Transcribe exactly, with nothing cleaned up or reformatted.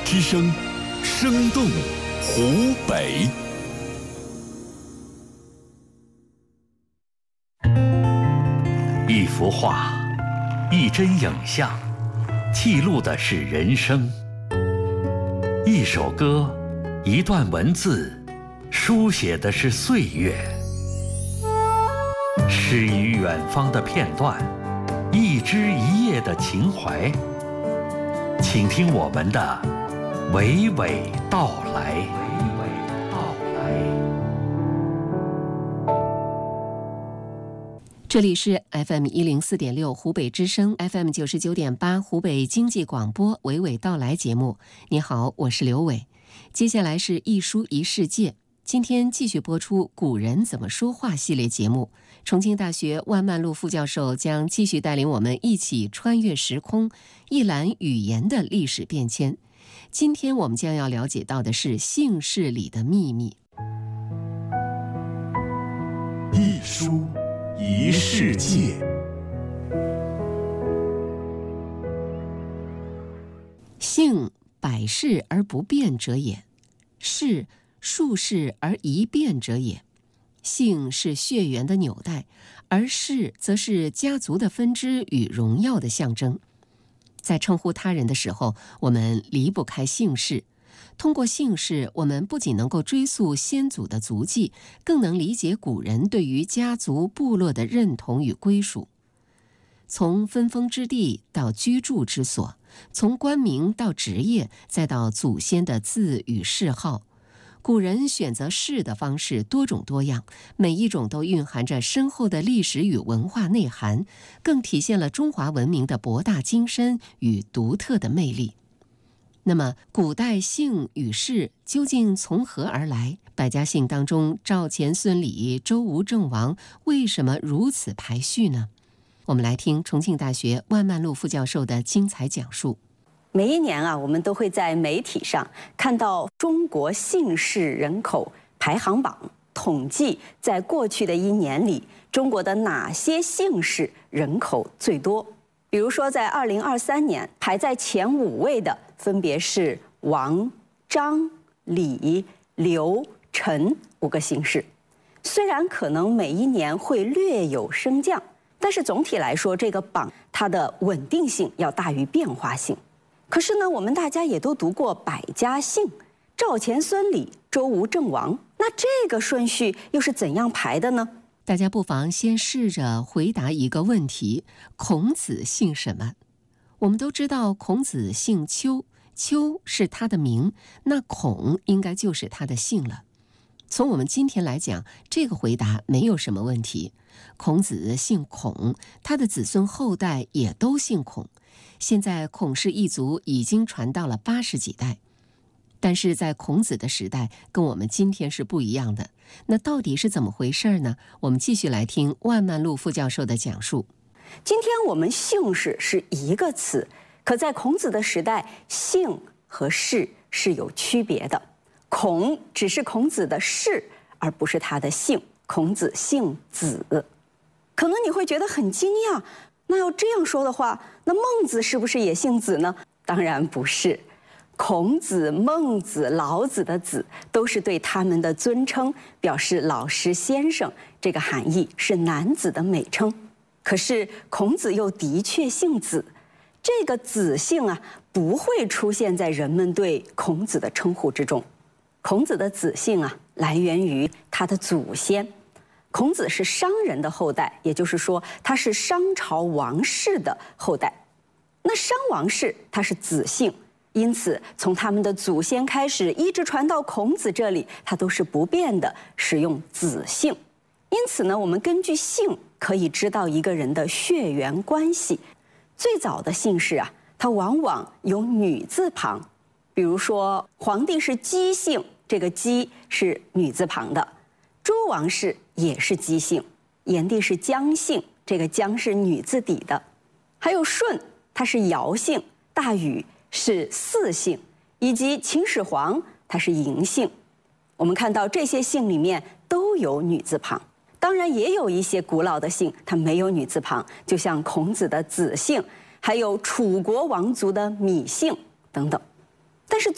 之声，生动湖北。 一幅画，一帧影像，记录的是人生；一首歌，一段文字，书写的是岁月。诗与远方的片段，一枝一叶的情怀。请听我们的娓娓道来。娓娓道来。 这里是 F M 一零四点六湖北之声 ，F M 九十九点八湖北经济广播娓娓道来节目。你好，我是刘伟。接下来是一书一世界，今天继续播出《古人怎么说话》系列节目。重庆大学万曼璐副教授将继续带领我们一起穿越时空，一览语言的历史变迁。今天我们将要了解到的是姓氏里的秘密。 一书一世界。 姓，百世而不变者也；氏，数世而一变者也。姓是血缘的纽带，而氏则是家族的分支与荣耀的象征。在称呼他人的时候，我们离不开姓氏。通过姓氏，我们不仅能够追溯先祖的足迹，更能理解古人对于家族部落的认同与归属。从分封之地到居住之所，从官名到职业，再到祖先的字与谥号，古人选择氏的方式多种多样，每一种都蕴含着深厚的历史与文化内涵，更体现了中华文明的博大精深与独特的魅力。那么，古代姓与氏究竟从何而来？百家姓当中，赵、钱、孙、李、周、吴、郑、王为什么如此排序呢？我们来听重庆大学万曼璐副教授的精彩讲述。 每一年啊，我们都会在媒体上看到中国姓氏人口排行榜统计，在过去的一年里，中国的哪些姓氏人口最多？比如说，在二零二三年排在前五位的分别是王、张、李、刘、陈五个姓氏。虽然可能每一年会略有升降，但是总体来说，这个榜它的稳定性要大于变化性。可是呢，我们大家也都读过百家姓，赵、钱、孙、李、周、吴、郑、王，那这个顺序又是怎样排的呢？ 大家不妨先试着回答一个问题：孔子姓什么？我们都知道孔子姓丘，丘是他的名，那孔应该就是他的姓了。从我们今天来讲，这个回答没有什么问题。孔子姓孔，他的子孙后代也都姓孔。现在孔氏一族已经传到了八十几代，但是在孔子的时代跟我们今天是不一样的。那到底是怎么回事呢？我们继续来听万曼璐副教授的讲述。 今天我们姓氏是一个词，可在孔子的时代，姓和氏是有区别的。孔只是孔子的氏，而不是他的姓。孔子姓子。可能你会觉得很惊讶，那要这样说的话，那孟子是不是也姓子呢？当然不是。孔子、孟子、老子的子都是对他们的尊称，表示老师、先生，这个含义是男子的美称。可是孔子又的确姓子，这个子姓啊不会出现在人们对孔子的称呼之中。孔子的子姓啊来源于他的祖先。孔子是商人的后代，也就是说他是商朝王室的后代。那商王室他是子姓，因此从他们的祖先开始，一直传到孔子这里，他都是不变的使用子姓。因此呢，我们根据姓可以知道一个人的血缘关系。最早的姓氏啊，它往往有女字旁，比如说皇帝是姬姓，这个姬是女字旁的；周王室也是姬姓，炎帝是姜姓，这个姜是女字底的；还有舜，他是尧姓，大禹是姒姓，以及秦始皇他是嬴姓。我们看到这些姓里面都有女字旁，当然也有一些古老的姓它没有女字旁，就像孔子的子姓，还有楚国王族的芈姓等等。但是